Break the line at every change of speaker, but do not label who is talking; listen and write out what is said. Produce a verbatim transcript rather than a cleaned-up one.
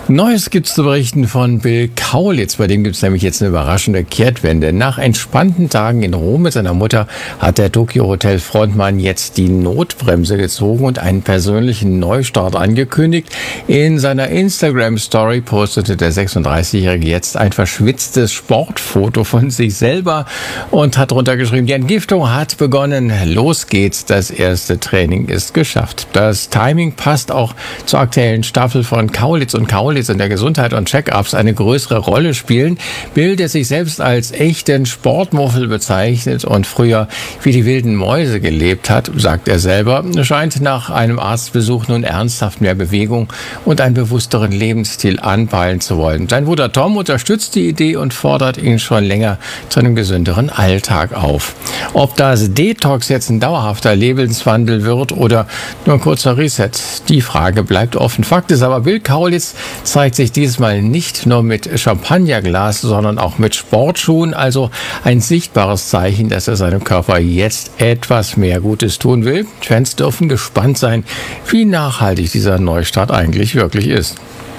Neues gibt's zu berichten von Bill Kaulitz. Bei dem gibt's nämlich jetzt eine überraschende Kehrtwende. Nach entspannten Tagen in Rom mit seiner Mutter hat der Tokyo Hotel Frontmann jetzt die Notbremse gezogen und einen persönlichen Neustart angekündigt. In seiner Instagram-Story postete der sechsunddreißigjährige jetzt ein verschwitztes Sportfoto von sich selber und hat drunter geschrieben: Die Entgiftung hat begonnen, los geht's, das erste Training ist geschafft. Das Timing passt auch zur aktuellen Staffel von Kaulitz und Kaulitz in der Gesundheit und Check-ups eine größere Rolle spielen. Bill, der sich selbst als echten Sportmuffel bezeichnet und früher wie die wilden Mäuse gelebt hat, sagt er selber, scheint nach einem Arztbesuch nun ernsthaft mehr Bewegung und einen bewussteren Lebensstil anpeilen zu wollen. Sein Bruder Tom unterstützt die Idee und fordert ihn schon länger zu einem gesünderen Alltag auf. Ob das Detox jetzt ein dauerhafter Lebenswandel wird oder nur ein kurzer Reset, die Frage bleibt offen. Fakt ist aber, Bill Kaulitz zeigt sich diesmal nicht nur mit Champagnerglas, sondern auch mit Sportschuhen, also ein sichtbares Zeichen, dass er seinem Körper jetzt etwas mehr Gutes tun will. Fans dürfen gespannt sein, wie nachhaltig dieser Neustart eigentlich wirklich ist.